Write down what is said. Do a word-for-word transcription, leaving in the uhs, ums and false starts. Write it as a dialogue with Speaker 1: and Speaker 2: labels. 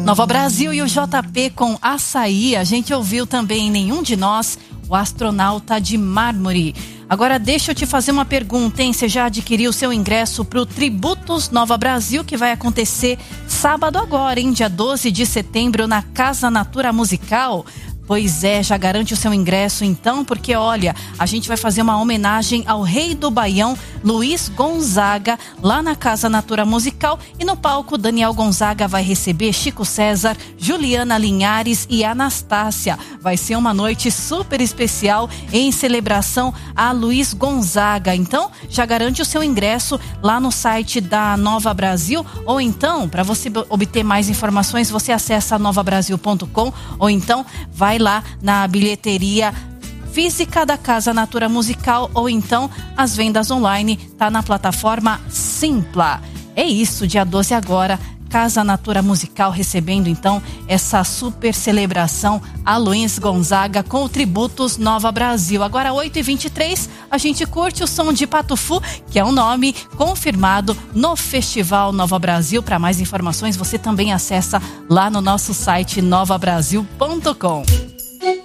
Speaker 1: Nova Brasil e o J P com Açaí. A gente ouviu também Nenhum de Nós, o Astronauta de Mármore. Agora deixa eu te fazer uma pergunta, hein? Você já adquiriu o seu ingresso para o Tributos Nova Brasil, que vai acontecer sábado agora, hein? Dia doze de setembro, na Casa Natura Musical. Pois é, já garante o seu ingresso então, porque olha, a gente vai fazer uma homenagem ao rei do Baião, Luiz Gonzaga, lá na Casa Natura Musical, e no palco Daniel Gonzaga vai receber Chico César, Juliana Linhares e Anastácia. Vai ser uma noite super especial em celebração a Luiz Gonzaga. Então, já garante o seu ingresso lá no site da Nova Brasil, ou então, para você obter mais informações, você acessa nova brasil ponto com, ou então vai lá na bilheteria física da Casa Natura Musical, ou então as vendas online tá na plataforma Simpla. É isso, dia doze agora, Casa Natura Musical recebendo então essa super celebração a Luiz Gonzaga com o Tributos Nova Brasil. Agora oito e vinte e três, a gente curte o som de Patufu, que é um nome confirmado no Festival Nova Brasil. Para mais informações você também acessa lá no nosso site nova brasil ponto com.